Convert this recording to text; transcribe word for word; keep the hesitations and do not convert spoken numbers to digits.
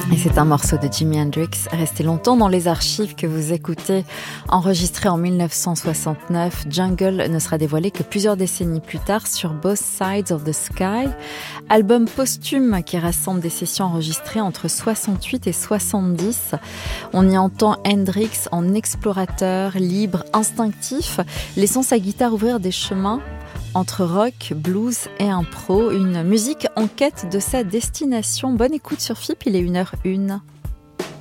Et c'est un morceau de Jimi Hendrix, resté longtemps dans les archives que vous écoutez. Enregistré en dix-neuf cent soixante-neuf, Jungle ne sera dévoilé que plusieurs décennies plus tard sur Both Sides of the Sky, album posthume qui rassemble des sessions enregistrées entre soixante-huit et soixante-dix. On y entend Hendrix en explorateur, libre, instinctif, laissant sa guitare ouvrir des chemins entre rock, blues et impro, une musique en quête de sa destination. Bonne écoute sur F I P, il est une heure une.